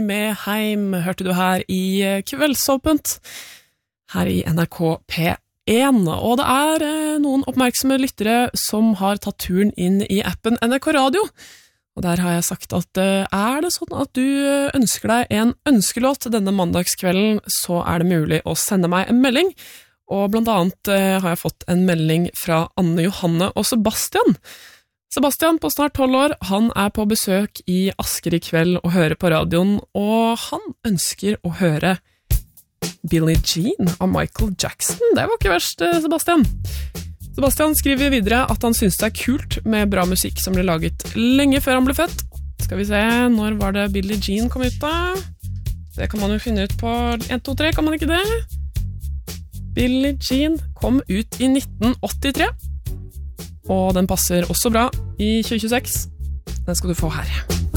Med Heim hørte du her i Kveldsåpent, her i NRK P1. Og det er noen oppmerksomme lyttere som har tatt turen inn i appen NRK Radio. Og der har jeg sagt at er det sånn at du ønsker deg en ønskelåt denne mandagskvelden, så er det mulig å sende meg en melding. Og blant annet har jeg fått en melding fra Anne Johanne og Sebastian. Sebastian på snart 12 år, han er på besøk i Asker i kveld og hører på radioen, og han ønsker å høre Billie Jean av Michael Jackson. Det var ikke verst, Sebastian. Sebastian skriver videre at han synes det er kult med bra musikk som ble laget lenge før han ble født. Skal vi se, når var det Billie Jean kom ut da? Det kan man jo finne ut på 1, 2, 3, kan man ikke det? Billie Jean kom ut i 1983. Og den passer også bra i 2026. Den skal du få her.